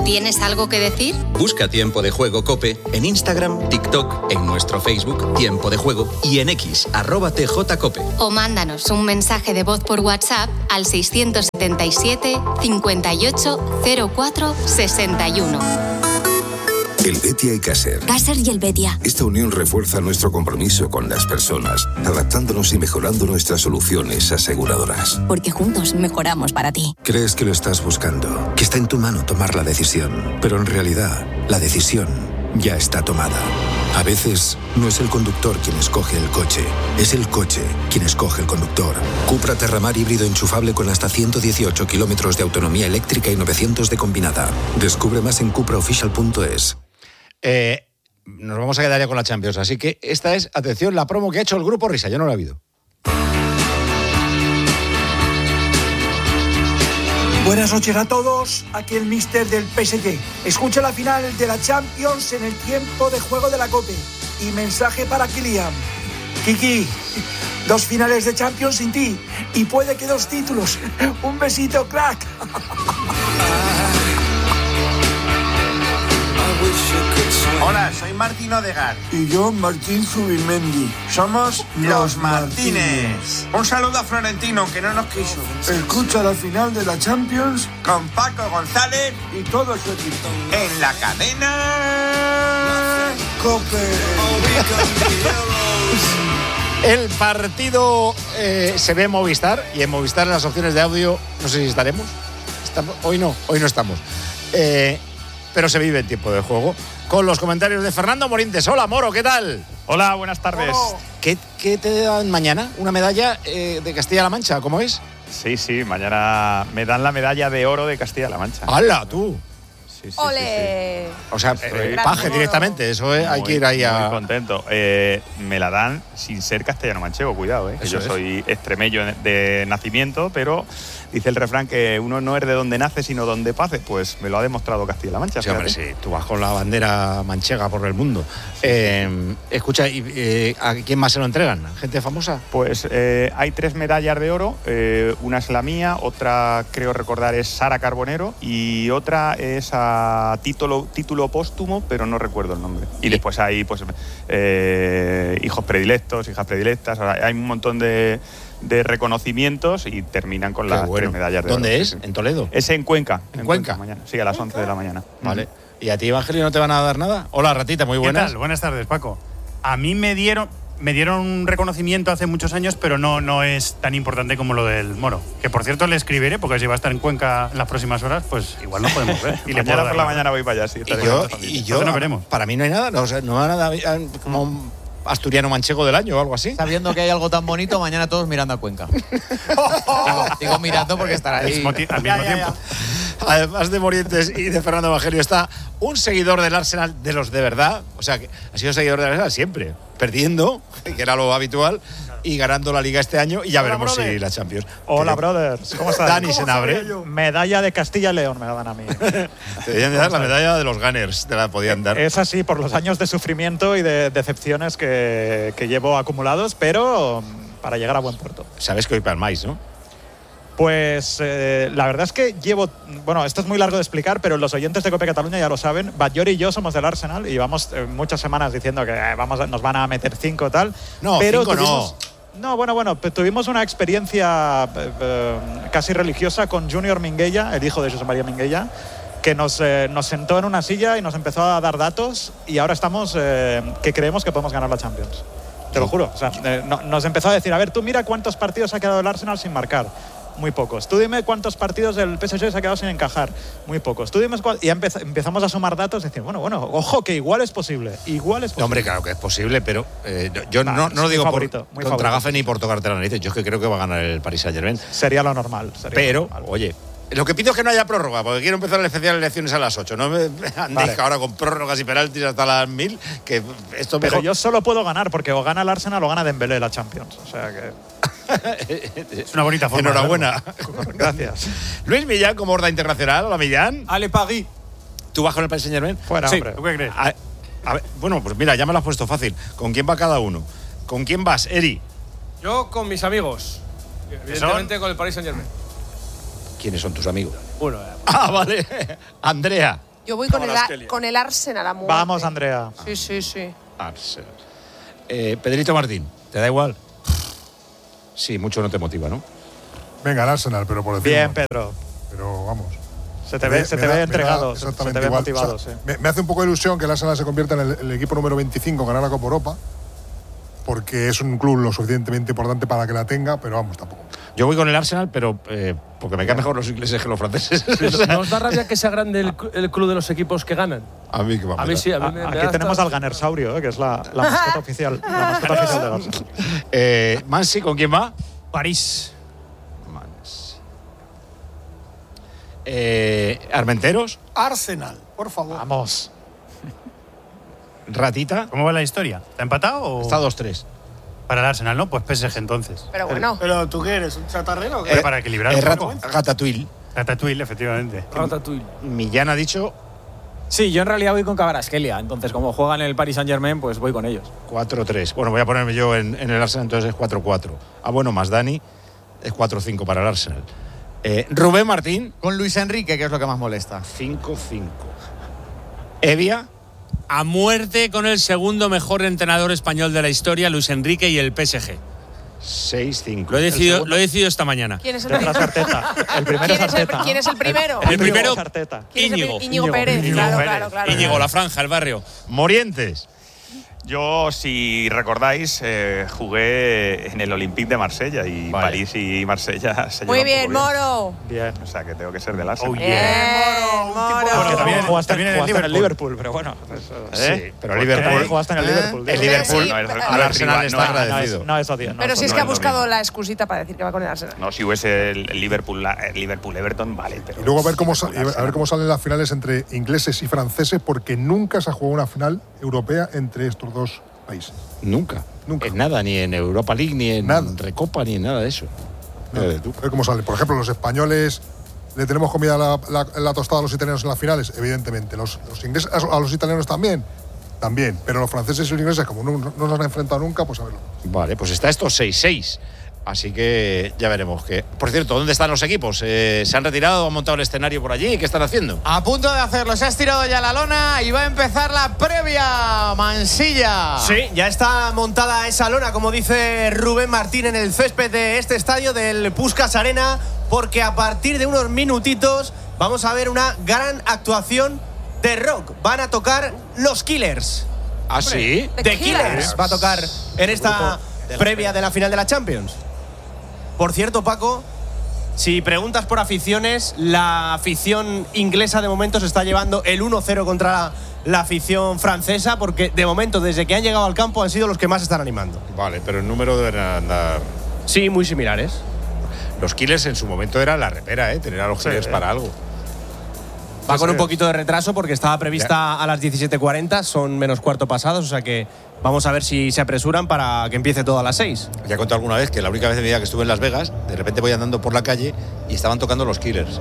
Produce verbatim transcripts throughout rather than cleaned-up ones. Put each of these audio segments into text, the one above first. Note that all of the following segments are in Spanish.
¿Tienes algo que decir? Busca Tiempo de Juego COPE en Instagram, TikTok, en nuestro Facebook Tiempo de Juego y en X, arroba tjcope. O mándanos un mensaje de voz por WhatsApp al seiscientos setenta y siete, cincuenta y ocho, cero cuatro, sesenta y uno. El Betia y Caser. Caser y el Betia. Esta unión refuerza nuestro compromiso con las personas, adaptándonos y mejorando nuestras soluciones aseguradoras. Porque juntos mejoramos para ti. Crees que lo estás buscando, que está en tu mano tomar la decisión, pero en realidad la decisión ya está tomada. A veces no es el conductor quien escoge el coche, es el coche quien escoge el conductor. Cupra Terramar híbrido enchufable con hasta ciento dieciocho kilómetros de autonomía eléctrica y novecientos de combinada. Descubre más en cupra official punto es. Eh, nos vamos a quedar ya con la Champions, así que esta es, atención, la promo que ha hecho el Grupo Risa. Yo no la he habido. Buenas noches a todos, aquí el míster del P S G. Escucha la final de la Champions en el tiempo de juego de la COPE. Y mensaje para Kylian. Kiki, dos finales de Champions sin ti. Y puede que dos títulos. Un besito, crack. Hola, soy Martín Odegaard. Y yo, Martín Zubimendi. Somos Los Martínez. Un saludo a Florentino, que no nos quiso. Escucha la final de la Champions Con Paco González y todo su equipo. en la cadena COPE. El partido eh, se ve en Movistar, y en Movistar en las opciones de audio, no sé si estaremos. Estamos hoy no, hoy no estamos. Eh, pero se vive en tiempo de juego. Con los comentarios de Fernando Morintes. Hola, Moro, ¿qué tal? Hola, buenas tardes. ¿Qué, qué te dan mañana? ¿Una medalla eh, de Castilla-La Mancha? ¿Cómo es? Sí, sí, mañana me dan la medalla de oro de Castilla-La Mancha. ¡Hala, tú! Sí, sí, ¡Ole! sí, sí. O sea, eh, paje directamente, eso eh, hay Muy, que ir ahí a... Muy contento. Eh, me la dan sin ser castellano-manchego, cuidado, eh, que yo es. soy extremeño de nacimiento, pero dice el refrán que uno no es de donde nace, sino donde pase. Pues me lo ha demostrado Castilla-La Mancha. Sí, hombre, sí, tú vas con la bandera manchega por el mundo. Eh, escucha, ¿y, eh, ¿a quién más se lo entregan? ¿Gente famosa? Pues eh, hay tres medallas de oro, eh, una es la mía, otra creo recordar es Sara Carbonero y otra es a título, título póstumo, pero no recuerdo el nombre. Y después hay pues eh, hijos predilectos, hijas predilectas, hay un montón de, de reconocimientos y terminan con Qué las bueno. tres medallas de ¿Dónde oro. es? ¿En Toledo? Es en Cuenca. ¿En, en Cuenca? Cuenca mañana. Sí, a las once de la mañana. Vale. ¿Y a ti, Evangelio, no te van a dar nada? Hola, Ratita, muy buenas. ¿Qué tal? Buenas tardes, Paco. A mí me dieron, me dieron un reconocimiento hace muchos años, pero no, no es tan importante como lo del Moro. Que, por cierto, le escribiré, porque si va a estar en Cuenca en las próximas horas, pues igual no podemos ver. Y mañana por la mañana voy para allá, sí. Y yo, y yo no veremos. Para mí no hay nada, no, o sea, no hay nada como un asturiano manchego del año o algo así. Sabiendo que hay algo tan bonito, mañana todos mirando a Cuenca. digo, digo mirando porque estará ahí. Al mismo ya, ya, tiempo. ya. Además de Morientes y de Fernando Evangelio, está un seguidor del Arsenal de los de verdad. O sea, que ha sido seguidor del Arsenal siempre. Perdiendo, que era lo habitual, y ganando la Liga este año. Y ya Hola, veremos brother. si la Champions. Hola, brothers. ¿Cómo estás? Dani Senabre. Medalla de Castilla y León me la dan a mí. Te debían de dar la medalla de los Gunners. Te la podían dar. Es así, por los años de sufrimiento y de decepciones que, que llevo acumulados, pero para llegar a buen puerto. Sabes que hoy palmáis, ¿no? Pues eh, la verdad es que llevo, bueno, esto es muy largo de explicar, pero los oyentes de COPE Cataluña ya lo saben. Batllori y yo somos del Arsenal y llevamos eh, muchas semanas diciendo que eh, vamos a, nos van a meter cinco tal. No, pero cinco tuvimos, no. No, bueno, bueno, tuvimos una experiencia eh, eh, casi religiosa con Junior Minguella, el hijo de José María Minguella, que nos, eh, nos sentó en una silla y nos empezó a dar datos y ahora estamos eh, que creemos que podemos ganar la Champions. Te lo juro. O sea, eh, no, nos empezó a decir, a ver, tú mira cuántos partidos ha quedado el Arsenal sin marcar. Muy pocos. Tú dime cuántos partidos del P S G se ha quedado sin encajar. Muy pocos. Tú dime cuál... Y empez... empezamos a sumar datos y decir, bueno, bueno, ojo, que igual es posible. Igual es posible. No, hombre, claro que es posible, pero eh, yo Va, no, no lo digo favorito, por, muy contra favorito. gafe ni por tocarte la nariz. Yo es que creo que va a ganar el Paris Saint-Germain. Sería lo normal. Sería Pero, lo normal. oye, lo que pido es que no haya prórroga, porque quiero empezar el especial de elecciones a las ocho. No me andéis Vale. ahora con prórrogas y penaltis hasta las mil, que esto Pero mejor... yo solo puedo ganar, porque o gana el Arsenal o gana Dembélé la Champions. O sea que... Es una bonita forma. Enhorabuena. Gracias. Luis Millán, como Horda Internacional. Hola, Millán. Ale Paris. ¿Tú vas con el Paris Saint-Germain? Fuera, Sí. hombre. ¿Tú qué crees? A, a ver, bueno, pues mira, ya me lo has puesto fácil. ¿Con quién va cada uno? ¿Con quién vas, Eri? Yo con mis amigos. Evidentemente con el Paris Saint-Germain. ¿Quiénes son tus amigos? Bueno, Ah, vale. Andrea. Yo voy con el, Kvaratskhelia. con el Arsenal a muerte. Vamos, Andrea. Sí, sí, sí. Arsenal. Eh, Pedrito Martín, ¿te da igual? Sí, mucho no te motiva, ¿no? Venga, el Arsenal, pero por decirlo. Bien, Pedro. Pero vamos. Se te ve, se te ve entregado, se te ve igual. motivado, O sea, sí. me, me hace un poco de ilusión que el Arsenal se convierta en el, el equipo número veinticinco en ganar la Copa Europa, porque es un club lo suficientemente importante para que la tenga, pero vamos, tampoco. Yo voy con el Arsenal, pero eh, porque me caen mejor los ingleses que los franceses. O sea, ¿No os da rabia que sea grande el, el club de los equipos que ganan? a mí que va A mí sí, a mí me, me Aquí da tenemos hasta- al Ganersaurio, ¿eh? Que es la, la mascota oficial. La mascota oficial del Arsenal. Eh, Mansi, ¿con quién va? París. Mansi. Eh, Armenteros, Arsenal, por favor. Vamos. Ratita. ¿Cómo va la historia? ¿Está empatado o...? Está dos tres. Para el Arsenal, ¿no? Pues P S G entonces. Pero bueno. ¿Pero tú qué eres? ¿Un chatarrero o qué? Pero para equilibrar Eh, un Rat- poco. Ratatouille. Ratatouille, efectivamente. Ratatouille. Millán ha dicho Sí, yo en realidad voy con Kvaratskhelia. Entonces, como juegan en el Paris Saint-Germain, pues voy con ellos. cuatro tres. Bueno, voy a ponerme yo en, en el Arsenal, entonces es cuatro cuatro. Ah, bueno, más Dani, es cuatro cinco para el Arsenal. Eh, Rubén Martín. Con Luis Enrique, que es lo que más molesta. cinco cinco. Evia. A muerte con el segundo mejor entrenador español de la historia, Luis Enrique, y el P S G. seis cinco. Lo he decidido, lo he decidido esta mañana. ¿Quién es el Detrás primero? Arteta. El primero ¿Quién es es el, Arteta. quién es el primero? El primero, es Arteta. ¿Quién es el Íñigo. pri- Íñigo Pérez, Íñigo claro, Pérez. claro, claro. Íñigo, la franja, el barrio. Morientes. Yo, si recordáis, eh, jugué en el Olympique de Marsella y Vale. París y Marsella se Muy llevan bien, poco Moro. Bien. O sea, que tengo que ser del Arsenal. Oh, Bien, yeah. Moro. Porque también, Jugaste, también en el jugaste en el Liverpool. Liverpool, pero bueno. eso- Sí, ¿Eh? pero ¿Por Liverpool. qué? Jugaste en el ¿Eh? Liverpool. El Liverpool Sí, al pero- Arsenal está no, No agradecido. es, no es odio. no Pero es si es odio. que ha no es lo buscado mismo. la excusita para decir que va con el Arsenal. No, si hubiese el, el Liverpool, la- el Liverpool Everton, vale. Pero Y luego a ver cómo, sí, sa- con y a ver Arsenal. cómo salen las finales entre ingleses y franceses, porque nunca se ha jugado una final europea entre estos dos países. Nunca. Nunca. En nada, ni en Europa League, ni en Nada. Recopa, ni en nada de eso. No, Mira tú. a ver cómo sale. Por ejemplo, los españoles le tenemos comida la, la, la tostada a los italianos en las finales, evidentemente. Los, los ingleses a a los italianos también, también. Pero los franceses y los ingleses, como no, no nos han enfrentado nunca, pues a verlo. Vale, pues está esto seis seis. Así que ya veremos que. Por cierto, ¿dónde están los equipos? Eh, ¿Se han retirado? ¿Han montado el escenario por allí? ¿Qué están haciendo? A punto de hacerlo, se ha estirado ya la lona y va a empezar la previa. Mansilla. Sí, ya está montada esa lona, como dice Rubén Martín, en el césped de este estadio del Puskás Arena, porque a partir de unos minutitos vamos a ver una gran actuación de rock. Van a tocar los Killers. ¿Ah, sí? The The Killers. Killers va a tocar en esta previa de la final de la Champions. Por cierto, Paco, si preguntas por aficiones, la afición inglesa de momento se está llevando el uno cero contra la, la afición francesa, porque de momento, desde que han llegado al campo, han sido los que más están animando. Vale, pero el número deben andar. Sí, muy similares. Los Killers en su momento era la repera, ¿eh? Tener a los Killers para algo. Va con un poquito de retraso porque estaba prevista a las diecisiete cuarenta, son menos cuarto pasados, o sea que vamos a ver si se apresuran para que empiece todo a las seis. Ya he contado alguna vez que la única vez de mi vida que estuve en Las Vegas, de repente voy andando por la calle y estaban tocando los Killers.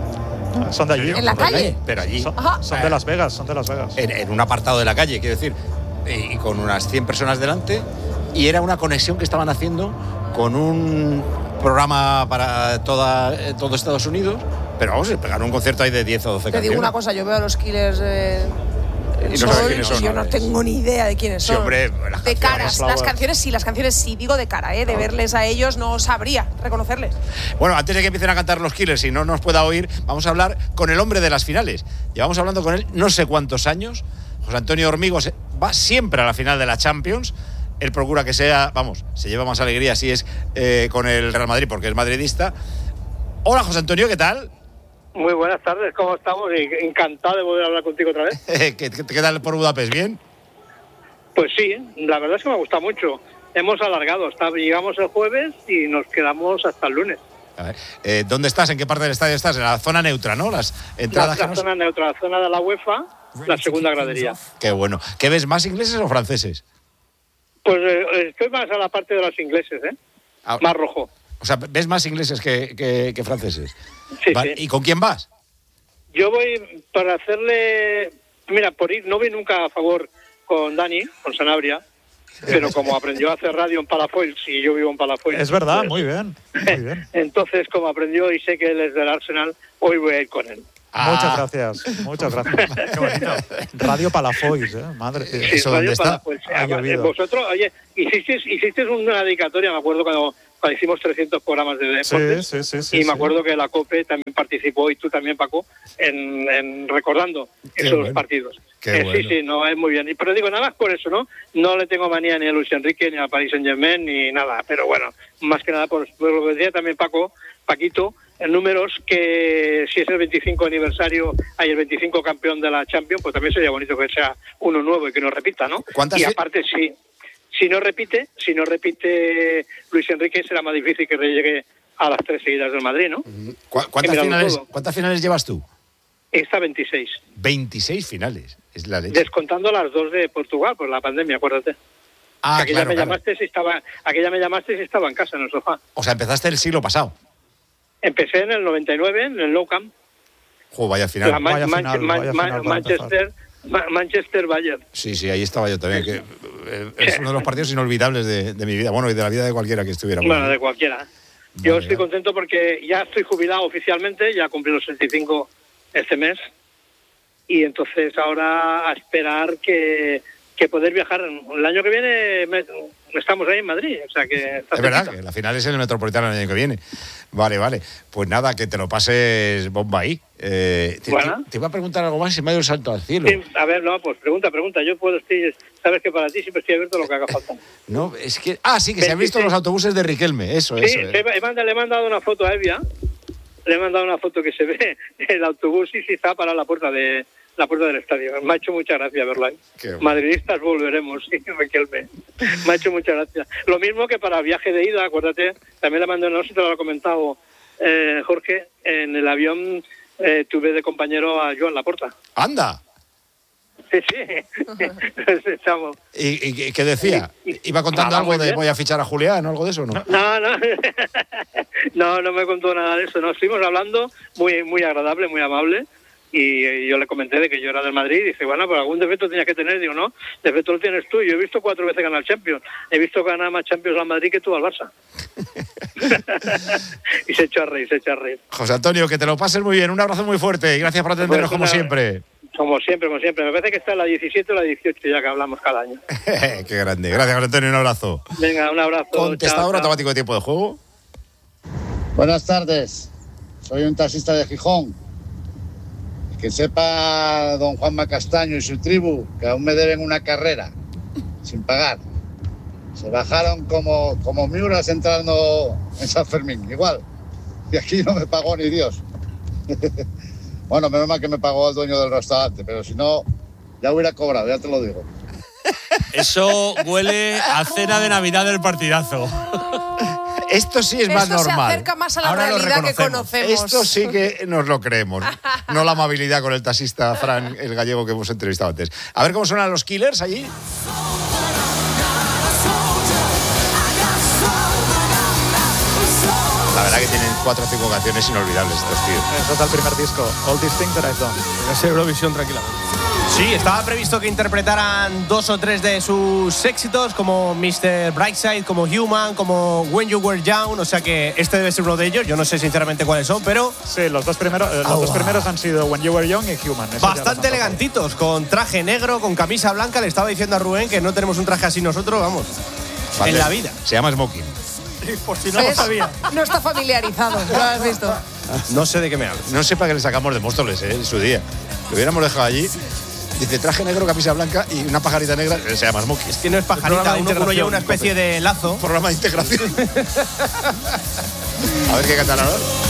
Son de allí. ¿En la calle? Pero allí. Son, Ajá. son de Las Vegas, son de Las Vegas. En, en un apartado de la calle, quiero decir. Y, y con unas cien personas delante. Y era una conexión que estaban haciendo con un programa para toda, eh, todo Estados Unidos. Pero vamos, pegaron un concierto ahí de diez o doce Te canciones. digo una cosa, yo veo a los Killers eh, Y el no sol sabes quiénes son, y yo ¿no? no tengo ni idea de quiénes Sí, son. hombre, las de canciones, caras, Flowers. las canciones sí, las canciones sí, digo de cara, ¿eh? de verles a ellos no sabría reconocerles. Bueno, antes de que empiecen a cantar los Killers y no nos pueda oír, vamos a hablar con el hombre de las finales. Llevamos hablando con él no sé cuántos años. José Antonio Hormigo se- va siempre a la final de la Champions. Él procura que sea, vamos, se lleva más alegría si es eh, con el Real Madrid porque es madridista. Hola, José Antonio, ¿qué tal? Muy buenas tardes, ¿cómo estamos? Y encantado de volver a hablar contigo otra vez. ¿Qué, qué, qué tal por Budapest? ¿Bien? Pues sí, la verdad es que me gusta mucho. Hemos alargado, hasta, llegamos el jueves y nos quedamos hasta el lunes. A ver, eh, ¿dónde estás? ¿En qué parte del estadio estás? En la zona neutra, ¿no? Las La, entradas que la no- zona neutra, la zona de la UEFA, la segunda gradería. Qué bueno. ¿Qué ves, más ingleses o franceses? Pues eh, estoy más a la parte de los ingleses, ¿eh? Ah, Más rojo. O sea, ¿ves más ingleses que, que- que franceses? Sí, Vale, sí. ¿y con quién vas? Yo voy para hacerle... Mira, por ir, no voy nunca a favor con Dani, con Sanabria, pero como aprendió a hacer radio en Palafoils y yo vivo en Palafoils... Es verdad, pues, muy bien. Muy bien. entonces, como aprendió y sé que él es del Arsenal, hoy voy a ir con él. Ah. Muchas gracias, muchas gracias. Qué bonito. Radio Palafox, ¿eh? Madre mía. Sí, ¿Eso Radio dónde está? Palafox. Ha Además, llovido. Vosotros, oye, hicisteis, hicisteis una dedicatoria, me acuerdo cuando, cuando hicimos trescientos programas de deportes. Sí, sí, sí, sí, y me sí. acuerdo que la COPE también participó, y tú también, Paco, en, en recordando Qué esos bueno. partidos. Qué Eh, bueno. Sí, sí, no, es muy bien. Y- Pero digo, nada más por eso, ¿no? No le tengo manía ni a Luis Enrique, ni a Paris Saint-Germain, ni nada. Pero bueno, más que nada por, por lo que decía también Paco, Paquito, en números, que si es el veinticinco aniversario, hay el veinticinco campeón de la Champions, pues también sería bonito que sea uno nuevo y que no repita, ¿no? ¿Cuántas Y fi- aparte, si, si no repite, si no repite Luis Enrique, será más difícil que llegue a las tres seguidas del Madrid, ¿no? ¿Cu- ¿Cuántas, Mira, finales, todo. ¿Cuántas finales llevas tú? Esta veintiséis. veintiséis finales. Es la leche. Descontando las dos de Portugal por la pandemia, acuérdate. Ah, aquella claro, me claro. llamaste si estaba, aquella me llamaste si estaba en casa en el sofá. O sea, empezaste el siglo pasado. Empecé en el noventa y nueve en el Nou Camp. Jo, vaya final. La Man- Vaya Man- final, Man- vaya Man- final para Manchester, Ma- Manchester Bayern. Sí, sí, ahí estaba yo también. Que, eh, es uno de los partidos inolvidables de, de mi vida. Bueno, y de la vida de cualquiera que estuviera. por Bueno, ahí. de cualquiera. Yo Vale, estoy vale. contento porque ya estoy jubilado oficialmente, ya cumplí los sesenta y cinco este mes. Y entonces ahora a esperar que, que poder viajar. El año que viene me- estamos ahí en Madrid, o sea que está Es verdad, cerquita. que la final es en el Metropolitano el año que viene. Vale, vale. Pues nada, que te lo pases bomba ahí. Eh, te, Bueno. te- te iba a preguntar algo más y se me ha ido el salto al cielo. Sí, a ver, no, pues pregunta, pregunta. Yo puedo, estoy, sabes que para ti siempre estoy abierto a lo que haga falta. No, es que. Ah, sí, que se han visto veintiséis. los autobuses de Riquelme. Eso, Sí, eso. le, he manda- le he mandado una foto a Evia, le he mandado una foto que se ve el autobús y sí está para la puerta de la puerta del estadio. Me ha hecho mucha gracia verlo ahí. Qué bueno. Madridistas volveremos, sí, Riquelme. Me ha hecho mucha gracia. Lo mismo que para viaje de ida, acuérdate, también le mandé, no sé si te lo ha comentado eh, Jorge, en el avión eh, tuve de compañero a Joan Laporta. ¡Anda! Sí, sí. Nos echamos. ¿Y, y- y qué decía? ¿Iba contando Nada, algo muy de bien. voy a fichar a Julián o algo de eso, no? No, no. no, no me contó nada de eso. No, estuvimos hablando, muy muy agradable, muy amable. Y eh, yo le comenté de que yo era del Madrid. Y dice, bueno, pero algún defecto tenías que tener. Digo, no, defecto lo tienes tú. Yo he visto cuatro veces ganar Champions. He visto ganar más Champions al Madrid que tú al Barça. Y se echó a reír, se echó a reír. José Antonio, que te lo pases muy bien. Un abrazo muy fuerte y gracias por atendernos Pues como una- siempre. Como siempre, como siempre. Me parece que está en la diecisiete o la dieciocho ya que hablamos cada año. Qué grande. Gracias, José Antonio. Un abrazo. Venga, un abrazo. Contestador Chao, chao. automático de tiempo de juego. Buenas tardes, soy un taxista de Gijón. Que sepa don Juanma Castaño y su tribu que aún me deben una carrera, sin pagar. Se bajaron como, como miuras entrando en San Fermín, igual. Y aquí no me pagó ni Dios. Bueno, menos mal que me pagó el dueño del restaurante, pero si no, ya hubiera cobrado, ya te lo digo. Eso huele a cena de Navidad del partidazo. Esto sí es más Eso se normal. acerca más a la Ahora lo realidad que reconocemos. conocemos. Esto sí que nos lo creemos. No la amabilidad con el taxista Fran, el gallego que hemos entrevistado antes. A ver cómo suenan los Killers allí. La verdad que tienen cuatro o cinco canciones inolvidables estos tíos. Eso es el primer disco, All These Things That I've Done. Es Eurovisión tranquilamente. Sí, estaba previsto que interpretaran dos o tres de sus éxitos, como mister Brightside, como Human, como When You Were Young. O sea que este debe ser uno de ellos. Yo no sé sinceramente cuáles son, pero. Sí, los dos primeros, eh, los dos primeros han sido When You Were Young y Human. Eso ya los han Bastante tocado. elegantitos, con traje negro, con camisa blanca. Le estaba diciendo a Rubén que no tenemos un traje así nosotros, vamos, Vale. en la vida. Se llama Smoking. Por si ¿Ves? No está familiarizado, lo has visto. No sé de qué me hablas. No sé para qué le sacamos de Móstoles eh, en su día. Lo hubiéramos dejado allí. Dice traje negro, camisa blanca y una pajarita negra. eh, Se llama Smoking. Es que no es pajarita, uno, uno lleva una especie de lazo. Programa de integración. A ver qué cantan ahora.